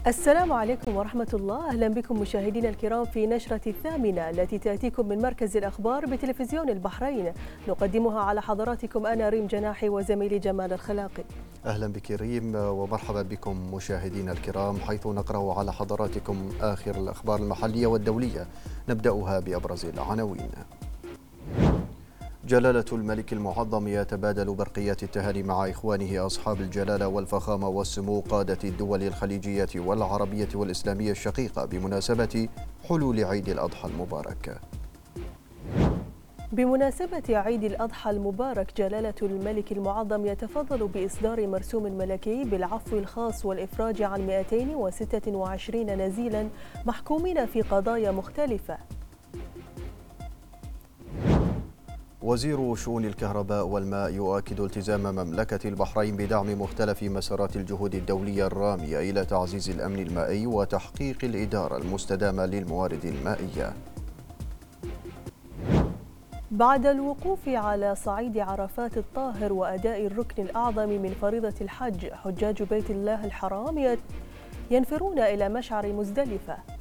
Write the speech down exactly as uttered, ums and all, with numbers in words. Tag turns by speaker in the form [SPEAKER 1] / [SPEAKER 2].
[SPEAKER 1] السلام عليكم ورحمة الله. أهلا بكم مشاهدينا الكرام في نشرة الثامنة التي تأتيكم من مركز الأخبار بتلفزيون البحرين. نقدمها على حضراتكم أنا ريم جناحي وزميلي جمال الخلاقي.
[SPEAKER 2] أهلا بك ريم ومرحبا بكم مشاهدينا الكرام، حيث نقرأ على حضراتكم آخر الأخبار المحلية والدولية. نبدأها بأبرز العناوين. جلالة الملك المعظم يتبادل برقيات التهاني مع إخوانه أصحاب الجلالة والفخامة والسمو قادة الدول الخليجية والعربية والإسلامية الشقيقة بمناسبة حلول عيد الأضحى المبارك.
[SPEAKER 1] بمناسبة عيد الأضحى المبارك، جلالة الملك المعظم يتفضل بإصدار مرسوم ملكي بالعفو الخاص والإفراج عن مئتين وستة وعشرين نزيلا محكومين في قضايا مختلفة.
[SPEAKER 2] وزير شؤون الكهرباء والماء يؤكد التزام مملكة البحرين بدعم مختلف مسارات الجهود الدولية الرامية إلى تعزيز الأمن المائي وتحقيق الإدارة المستدامة للموارد المائية.
[SPEAKER 1] بعد الوقوف على صعيد عرفات الطاهر وأداء الركن الأعظم من فريضة الحج، حجاج بيت الله الحرام ينفرون إلى مشعر مزدلفة.